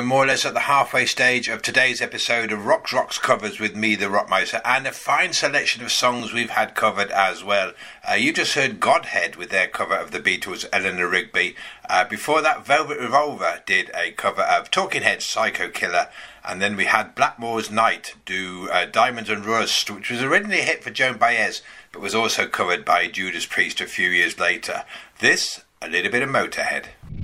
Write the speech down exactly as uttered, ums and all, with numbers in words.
more or less at the halfway stage of today's episode of Rocks Rocks Covers with me, the Rockmeister, and a fine selection of songs we've had covered as well. Uh, you just heard Godhead with their cover of the Beatles' Eleanor Rigby. Uh, before that, Velvet Revolver did a cover of Talking Heads' Psycho Killer. And then we had Blackmore's Night do uh, Diamonds and Rust, which was originally a hit for Joan Baez, but was also covered by Judas Priest a few years later. This, a little bit of Motorhead.